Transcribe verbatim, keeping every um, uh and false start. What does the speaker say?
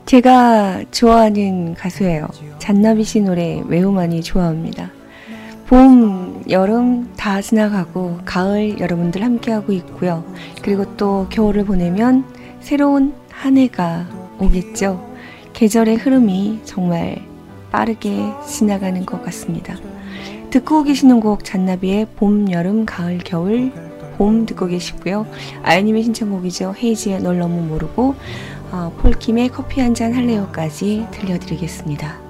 제가 좋아하는 가수예요. 잔나비 씨 노래 매우 많이 좋아합니다. 봄, 여름 다 지나가고 가을 여러분들 함께하고 있고요. 그리고 또 겨울을 보내면 새로운 한 해가 오겠죠. 계절의 흐름이 정말 빠르게 지나가는 것 같습니다. 듣고 계시는 곡 잔나비의 봄, 여름, 가을, 겨울 봄 듣고 계시고요. 아이님의 신청곡이죠. 헤이지의 널 너무 모르고 어, 폴킴의 커피 한잔 할래요까지 들려드리겠습니다.